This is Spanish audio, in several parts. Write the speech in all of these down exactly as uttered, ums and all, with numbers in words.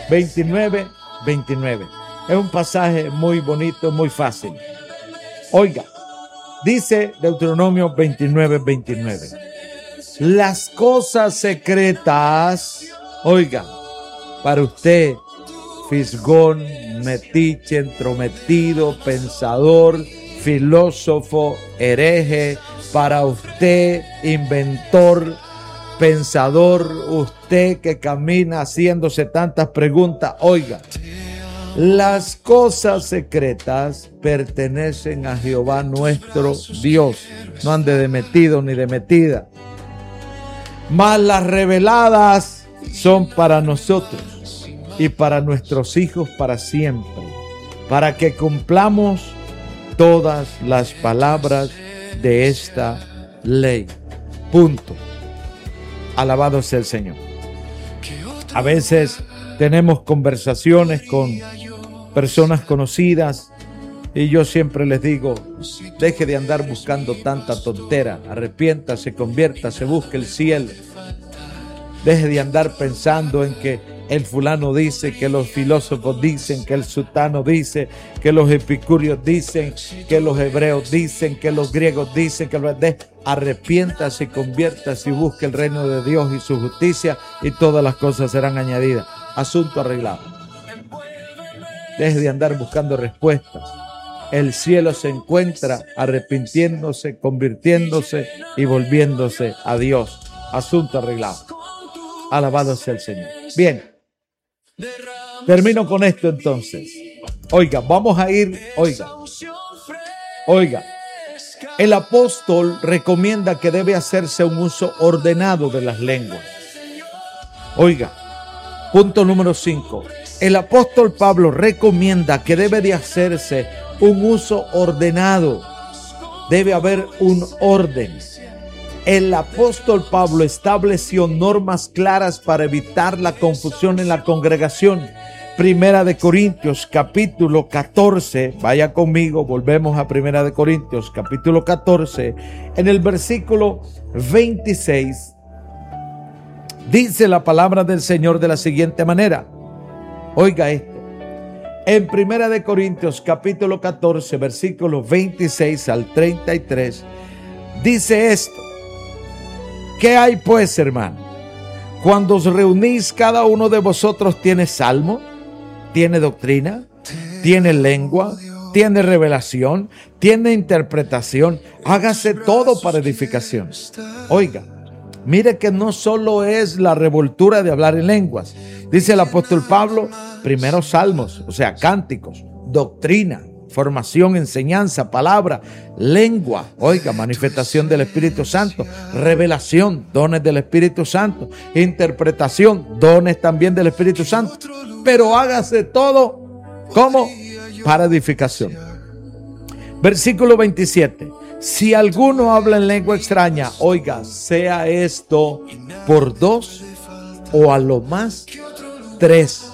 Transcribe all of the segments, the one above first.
veintinueve, veintinueve. Es un pasaje muy bonito, muy fácil. Oiga, dice Deuteronomio veintinueve, veintinueve. Las cosas secretas, oiga, para usted, fisgón, metiche, entrometido, pensador, filósofo, hereje, para usted, inventor, pensador, usted que camina haciéndose tantas preguntas, oiga, las cosas secretas pertenecen a Jehová nuestro Dios. No ande de metido ni de metida. Mas las reveladas son para nosotros y para nuestros hijos para siempre, para que cumplamos todas las palabras de esta ley. Punto. Alabado sea el Señor. A veces tenemos conversaciones con personas conocidas y yo siempre les digo, deje de andar buscando tanta tontera, arrepiéntase, conviértase, busque el cielo. Deje de andar pensando en que el fulano dice, que los filósofos dicen, que el sutano dice, que los epicúreos dicen, que los hebreos dicen, que los griegos dicen, que los... De... Arrepiéntase, conviértase y busque el reino de Dios y su justicia y todas las cosas serán añadidas. Asunto arreglado. Deje de andar buscando respuestas. El cielo se encuentra arrepintiéndose, convirtiéndose y volviéndose a Dios. Asunto arreglado. Alabado sea el Señor. Bien. Termino con esto entonces. Oiga, vamos a ir, oiga, oiga. El apóstol recomienda que debe hacerse un uso ordenado de las lenguas. Oiga, punto número cinco. El apóstol Pablo recomienda que debe de hacerse un uso ordenado. Debe haber un orden. El apóstol Pablo estableció normas claras para evitar la confusión en la congregación. Primera de Corintios, capítulo catorce. Vaya conmigo, volvemos a Primera de Corintios, capítulo catorce. En el versículo veintiséis, dice la palabra del Señor de la siguiente manera. Oiga esto. En Primera de Corintios, capítulo catorce, versículo veintiséis al treinta y tres, dice esto. ¿Qué hay pues, hermano? Cuando os reunís, cada uno de vosotros tiene salmo, tiene doctrina, tiene lengua, tiene revelación, tiene interpretación. Hágase todo para edificación. Oiga, mire que no solo es la revoltura de hablar en lenguas. Dice el apóstol Pablo, primero salmos, o sea, cánticos, doctrina, formación, enseñanza, palabra, lengua, oiga, manifestación del Espíritu Santo, revelación, dones del Espíritu Santo, interpretación, dones también del Espíritu Santo, pero hágase todo, ¿cómo? Para edificación. Versículo veintisiete, si alguno habla en lengua extraña, oiga, sea esto por dos o a lo más tres,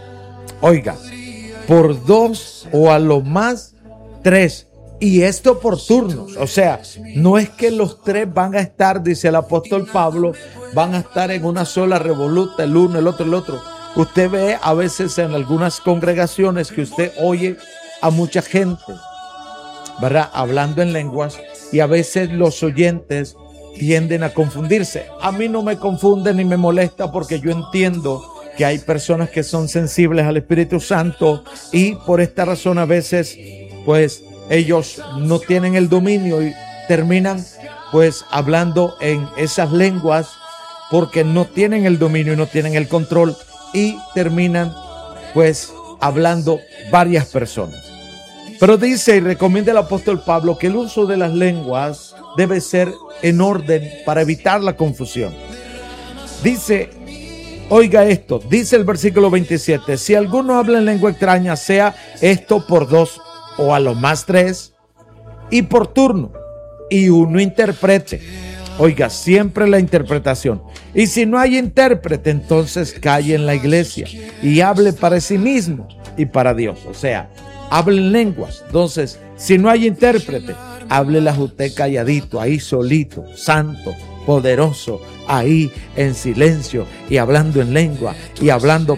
oiga, por dos o a lo más tres. Y esto por turnos. O sea, no es que los tres van a estar, dice el apóstol Pablo, van a estar en una sola revoluta, el uno, el otro, el otro. Usted ve a veces en algunas congregaciones que usted oye a mucha gente, ¿verdad?, hablando en lenguas, y a veces los oyentes tienden a confundirse. A mí no me confunde ni me molesta porque yo entiendo que hay personas que son sensibles al Espíritu Santo y por esta razón a veces pues ellos no tienen el dominio y terminan pues hablando en esas lenguas porque no tienen el dominio y no tienen el control y terminan pues hablando varias personas. Pero dice y recomienda el apóstol Pablo que el uso de las lenguas debe ser en orden para evitar la confusión. Dice, oiga esto, dice el versículo veintisiete, si alguno habla en lengua extraña, sea esto por dos o a lo más tres, y por turno, y uno interprete. Oiga, siempre la interpretación. Y si no hay intérprete, entonces calle en la iglesia y hable para sí mismo y para Dios. O sea, hable en lenguas. Entonces, si no hay intérprete, háblelas usted calladito, ahí solito, santo, poderoso, ahí en silencio y hablando en lengua y hablando